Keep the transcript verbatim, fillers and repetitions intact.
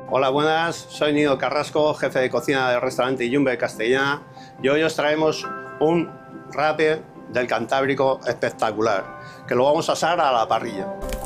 Hola, buenas, soy Nino Carrasco, jefe de cocina del restaurante Yumbe Castellana, y hoy os traemos un rape del Cantábrico espectacular, que lo vamos a asar a la parrilla.